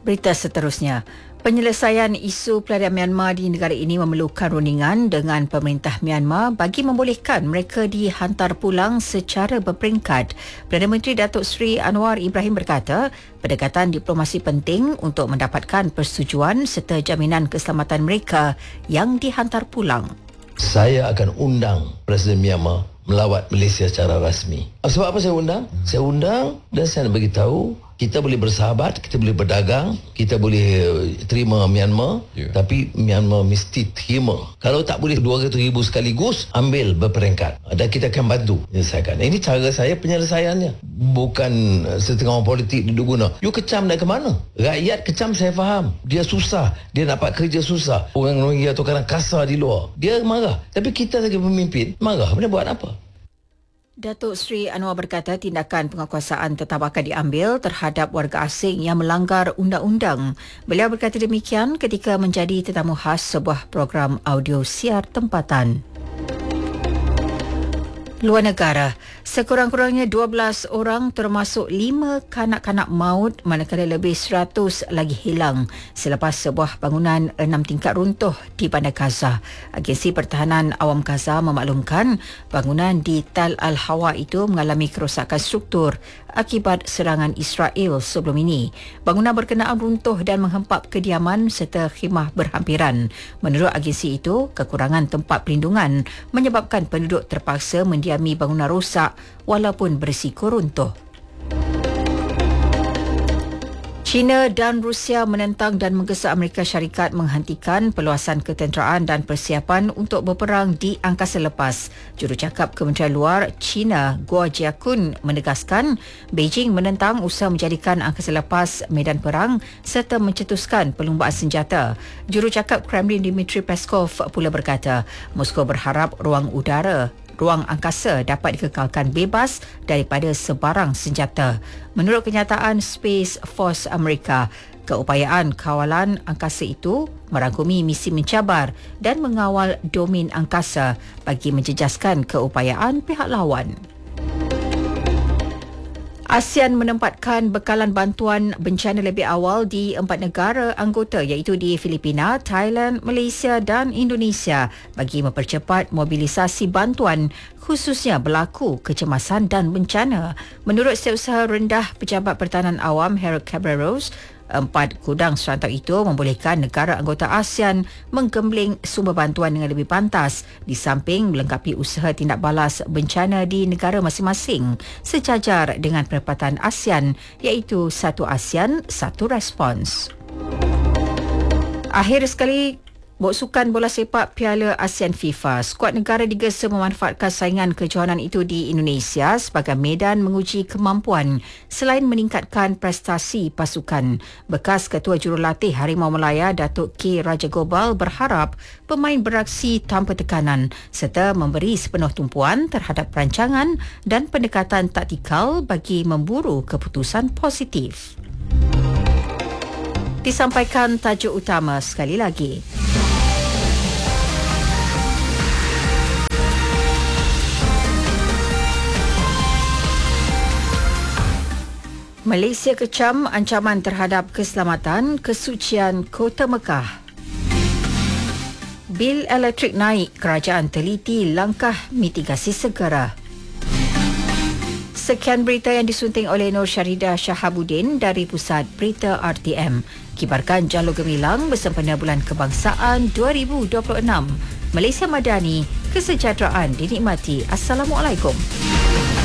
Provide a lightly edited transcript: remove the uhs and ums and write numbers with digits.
Berita seterusnya, penyelesaian isu pelarian Myanmar di negara ini memerlukan rundingan dengan pemerintah Myanmar bagi membolehkan mereka dihantar pulang secara berperingkat. Perdana Menteri Datuk Seri Anwar Ibrahim berkata, pendekatan diplomasi penting untuk mendapatkan persetujuan serta jaminan keselamatan mereka yang dihantar pulang. Saya akan undang Presiden Myanmar melawat Malaysia secara rasmi. Sebab apa saya undang? Saya undang dan saya nak beritahu kita boleh bersahabat, kita boleh berdagang, kita boleh terima Myanmar, tapi Myanmar mesti terima. Kalau tak boleh 200,000 sekaligus, ambil berperingkat. Dan kita akan bantu menyelesaikan. Ini cara saya penyelesaiannya. Bukan setengah orang politik duduk guna. You kecam nak ke mana? Rakyat kecam saya faham. Dia susah. Dia dapat kerja susah. Orang Rohingya tu kadang kasar di luar. Dia marah. Tapi kita sebagai pemimpin, marah. Benda buat apa? Datuk Seri Anwar berkata tindakan penguasaan tetap akan diambil terhadap warga asing yang melanggar undang-undang. Beliau berkata demikian ketika menjadi tetamu khas sebuah program audio siar tempatan. Luar negara, sekurang-kurangnya 12 orang termasuk 5 kanak-kanak maut manakala lebih 100 lagi hilang selepas sebuah bangunan 6 tingkat runtuh di bandar Gaza. Agensi Pertahanan Awam Gaza memaklumkan bangunan di Tal Al-Hawa itu mengalami kerosakan struktur akibat serangan Israel sebelum ini. Bangunan berkenaan runtuh dan menghempap kediaman serta khemah berhampiran. Menurut agensi itu, kekurangan tempat perlindungan menyebabkan penduduk terpaksa mendiami bangunan rosak walaupun berisiko runtuh. China dan Rusia menentang dan menggesa Amerika Syarikat menghentikan peluasan ketenteraan dan persiapan untuk berperang di angkasa lepas. Jurucakap Kementerian Luar China, Guo Jiakun, menegaskan Beijing menentang usaha menjadikan angkasa lepas medan perang serta mencetuskan perlumbaan senjata. Jurucakap Kremlin Dmitry Peskov pula berkata, Moskow berharap ruang angkasa dapat dikekalkan bebas daripada sebarang senjata. Menurut kenyataan Space Force Amerika, keupayaan kawalan angkasa itu merangkumi misi mencabar dan mengawal domain angkasa bagi menjejaskan keupayaan pihak lawan. ASEAN menempatkan bekalan bantuan bencana lebih awal di 4 negara anggota iaitu di Filipina, Thailand, Malaysia dan Indonesia bagi mempercepat mobilisasi bantuan khususnya berlaku kecemasan dan bencana. Menurut Setiausaha Rendah Pejabat Pertahanan Awam Harold Cabreros, 4 gudang serantau itu membolehkan negara anggota ASEAN menggembling sumber bantuan dengan lebih pantas di samping melengkapi usaha tindak balas bencana di negara masing-masing sejajar dengan perempatan ASEAN iaitu satu ASEAN, satu respons. Akhir sekali, Sukan bola sepak Piala ASEAN FIFA, skuad negara digesa memanfaatkan saingan kejohanan itu di Indonesia sebagai medan menguji kemampuan selain meningkatkan prestasi pasukan. Bekas Ketua Jurulatih Harimau Malaya Datuk K. Rajagopal berharap pemain beraksi tanpa tekanan serta memberi sepenuh tumpuan terhadap perancangan dan pendekatan taktikal bagi memburu keputusan positif. Disampaikan tajuk utama sekali lagi. Malaysia kecam ancaman terhadap keselamatan kesucian Kota Mekah. Bil elektrik naik, kerajaan teliti langkah mitigasi segera. Sekian berita yang disunting oleh Nur Syaridah Shahabuddin dari Pusat Berita RTM. Kibarkan Jalur Gemilang bersempena Bulan Kebangsaan 2026. Malaysia Madani, kesejahteraan dinikmati. Assalamualaikum.